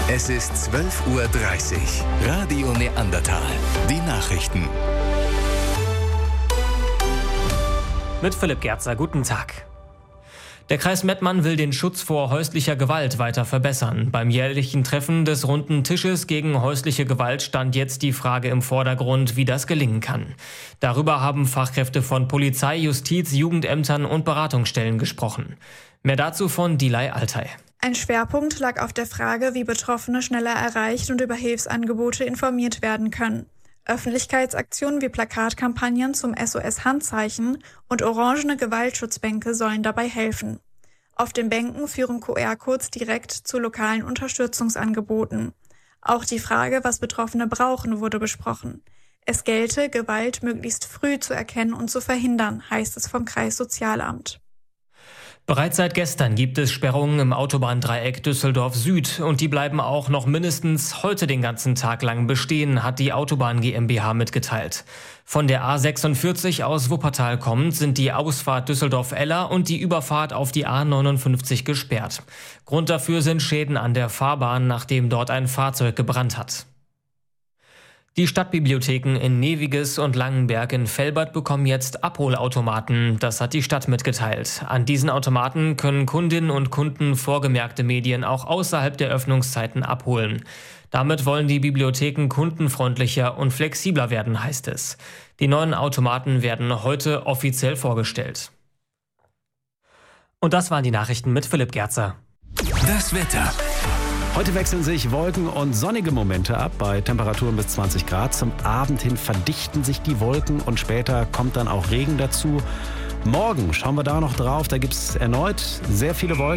Es ist 12:30 Uhr. Radio Neandertal. Die Nachrichten. Mit Philipp Gerzer, guten Tag. Der Kreis Mettmann will den Schutz vor häuslicher Gewalt weiter verbessern. Beim jährlichen Treffen des Runden Tisches gegen häusliche Gewalt stand jetzt die Frage im Vordergrund, wie das gelingen kann. Darüber haben Fachkräfte von Polizei, Justiz, Jugendämtern und Beratungsstellen gesprochen. Mehr dazu von Dilay Altay. Ein Schwerpunkt lag auf der Frage, wie Betroffene schneller erreicht und über Hilfsangebote informiert werden können. Öffentlichkeitsaktionen wie Plakatkampagnen zum SOS-Handzeichen und orangene Gewaltschutzbänke sollen dabei helfen. Auf den Bänken führen QR-Codes direkt zu lokalen Unterstützungsangeboten. Auch die Frage, was Betroffene brauchen, wurde besprochen. Es gelte, Gewalt möglichst früh zu erkennen und zu verhindern, heißt es vom Kreissozialamt. Bereits seit gestern gibt es Sperrungen im Autobahndreieck Düsseldorf Süd und die bleiben auch noch mindestens heute den ganzen Tag lang bestehen, hat die Autobahn GmbH mitgeteilt. Von der A46 aus Wuppertal kommend sind die Ausfahrt Düsseldorf-Eller und die Überfahrt auf die A59 gesperrt. Grund dafür sind Schäden an der Fahrbahn, nachdem dort ein Fahrzeug gebrannt hat. Die Stadtbibliotheken in Neviges und Langenberg in Velbert bekommen jetzt Abholautomaten. Das hat die Stadt mitgeteilt. An diesen Automaten können Kundinnen und Kunden vorgemerkte Medien auch außerhalb der Öffnungszeiten abholen. Damit wollen die Bibliotheken kundenfreundlicher und flexibler werden, heißt es. Die neuen Automaten werden heute offiziell vorgestellt. Und das waren die Nachrichten mit Philipp Gerzer. Das Wetter. Heute wechseln sich Wolken und sonnige Momente ab bei Temperaturen bis 20 Grad. Zum Abend hin verdichten sich die Wolken und später kommt dann auch Regen dazu. Morgen schauen wir da noch drauf, da gibt es erneut sehr viele Wolken.